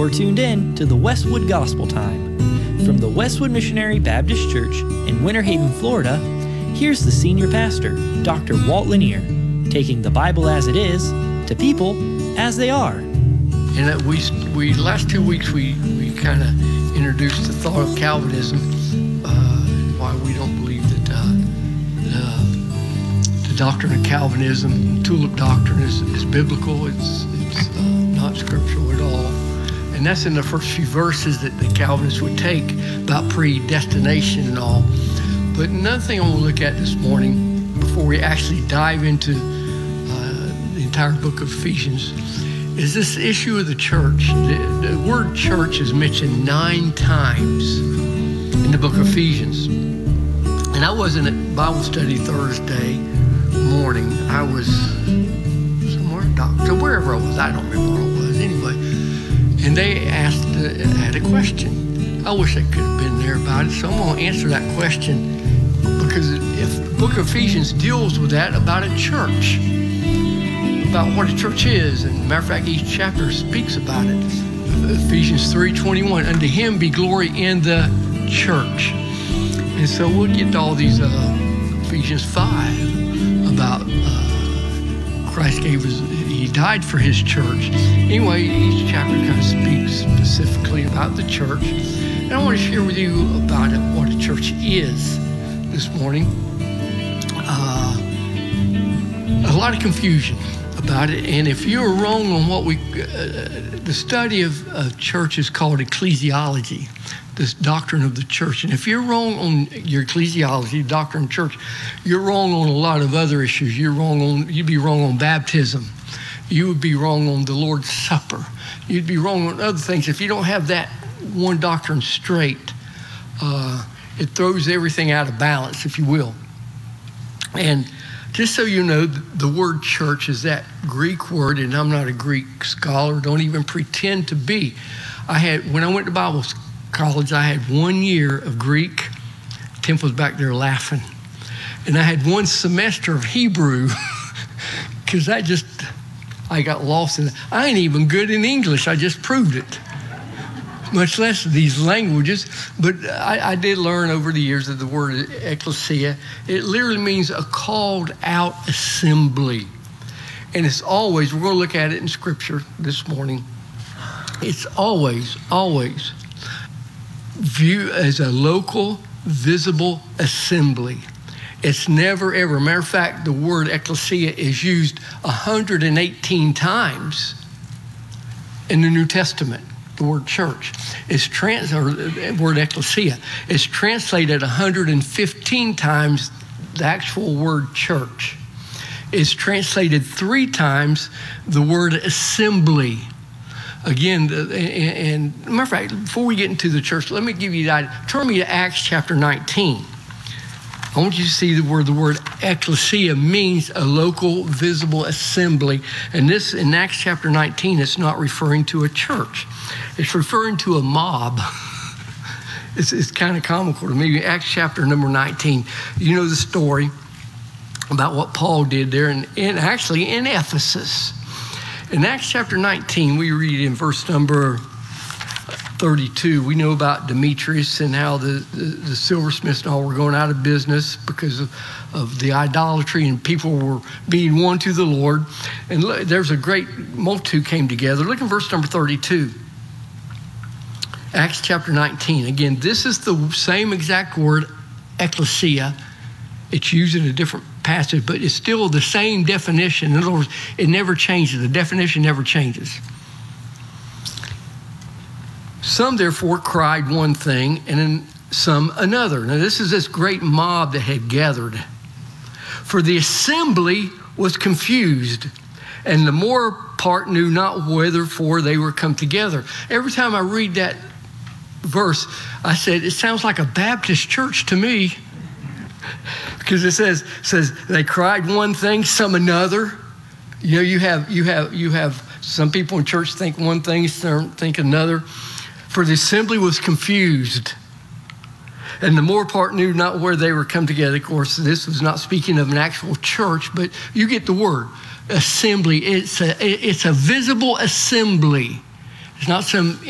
You're tuned in to the Westwood Gospel Time. From the Westwood Missionary Baptist Church in Winter Haven, Florida, here's the senior pastor, Dr. Walt Lanier, taking the Bible as it is to people as they are. And we last 2 weeks we kind of introduced the thought of Calvinism, why we don't believe that the doctrine of Calvinism, tulip doctrine, is biblical. It's not scriptural at all. And that's in the first few verses that the Calvinists would take about predestination and all. But another thing I want to look at this morning, before we actually dive into the entire book of Ephesians, is this issue of the church. The word church is mentioned 9 times in the book of Ephesians. And I wasn't at Bible study Thursday morning. I was somewhere, wherever I was. I don't remember where I was anyway. And they had a question. I wish I could have been there about it. So I'm going to answer that question, because if the book of Ephesians deals with that, about a church, about what a church is, and matter of fact, each chapter speaks about it. Ephesians 3:21, unto him be glory in the church. And so we'll get to all these Ephesians 5 about Christ he died for his church. Anyway, each chapter kind of speaks specifically about the church. And I want to share with you about what a church is this morning. A lot of confusion about it, and if you're wrong on what the study of church is called ecclesiology, this doctrine of the church. And if you're wrong on your ecclesiology, doctrine of church, you're wrong on a lot of other issues. You'd be wrong on baptism. You would be wrong on the Lord's Supper. You'd be wrong on other things. If you don't have that one doctrine straight, it throws everything out of balance, if you will. And just so you know, the word church is that Greek word, and I'm not a Greek scholar, don't even pretend to be. When I went to Bible college, I had 1 year of Greek. Tim was back there laughing. And I had 1 semester of Hebrew, because I got lost in it. I ain't even good in English, I just proved it. Much less these languages. But I did learn over the years that the word ecclesia, it literally means a called out assembly. And it's always, we're going to look at it in scripture this morning, it's always viewed as a local, visible assembly. It's never ever. Matter of fact, the word ecclesia is used 118 times in the New Testament. The word church is the word ecclesia is translated 115 times. The actual word church is translated 3 times. The word assembly. Again, and matter of fact, before we get into the church, let me give you that. Turn me to Acts chapter 19. I want you to see the word ecclesia means a local, visible assembly. And this, in Acts chapter 19, it's not referring to a church. It's referring to a mob. It's kind of comical to me. Acts chapter number 19, you know the story about what Paul did there, actually in Ephesus. In Acts chapter 19, we read in verse number 32, we know about Demetrius and how the silversmiths and all were going out of business because of the idolatry, and people were being won to the Lord. And there's a great multitude came together. Look at verse number 32. Acts chapter 19. Again, this is the same exact word, ecclesia. It's used in a different passage, but it's still the same definition. In other words, it never changes. The definition never changes. Some therefore cried one thing, and then some another. Now this is this great mob that had gathered. For the assembly was confused, and the more part knew not wherefore they were come together. Every time I read that verse, I said, it sounds like a Baptist church to me. Because it says they cried one thing, some another. You know, you have some people in church think one thing, some think another. For the assembly was confused, and the more part knew not where they were come together. Of course, this was not speaking of an actual church, but you get the word. Assembly, it's a visible assembly. It's not some